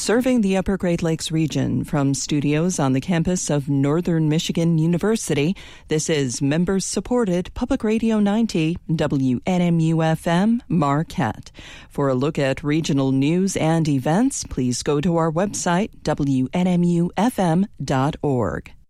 Serving the Upper Great Lakes region from studios on the campus of Northern Michigan University, this is members-supported Public Radio 90 WNMU-FM Marquette. For a look at regional news and events, please go to our website, WNMUFM.org.